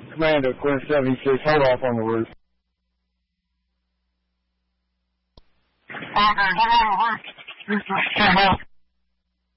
Commander, Quinn 76, hold off on the roof. Come on.